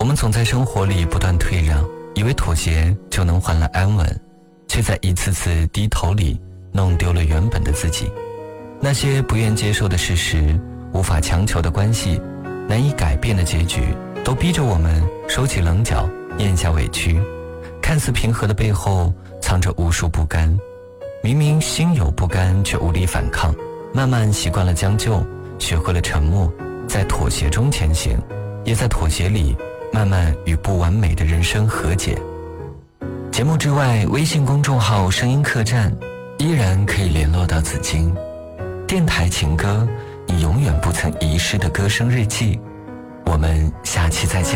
们总在生活里不断退让，以为妥协就能换来安稳，却在一次次低头里弄丢了原本的自己。那些不愿接受的事实，无法强求的关系，难以改变的结局，都逼着我们收起棱角，咽下委屈。看似平和的背后藏着无数不甘，明明心有不甘，却无力反抗。慢慢习惯了将就，学会了沉默，在妥协中前行，也在妥协里慢慢与不完美的人生和解。节目之外，微信公众号声音客栈依然可以联络到紫金。电台情歌，你永远不曾遗失的歌声日记。我们下期再见。